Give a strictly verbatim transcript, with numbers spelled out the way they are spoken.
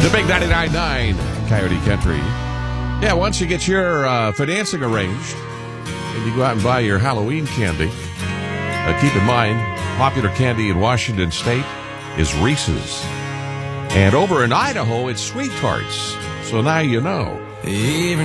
The big ninety-nine point nine Coyote Country. Yeah, once you get your uh, financing arranged and you go out and buy your Halloween candy, uh, keep in mind, popular candy in Washington State is Reese's. And over in Idaho, it's Sweet Tarts. So now you know. Even